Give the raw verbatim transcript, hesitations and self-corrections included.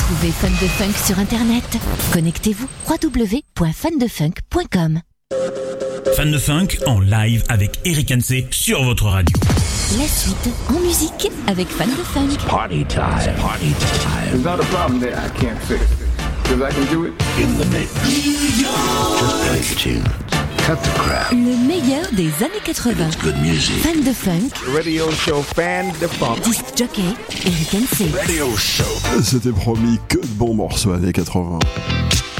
Retrouvez Fun de Funk sur Internet. Connectez-vous w w w point fan de funk point com. Fan de Funk en live avec Eric Hansé sur votre radio. La suite en musique avec Fan de Funk. Party time, party time. There's not a problem that I can't fix. Because I can do it In the mix. Just play the tune. Cut the crap. Le meilleur des années quatre-vingts. It's good music. Fan de Funk. radio show Fan de Funk. Disc jockey Eric Hansé. Radio show. C'était promis, que de bons morceaux années quatre-vingts.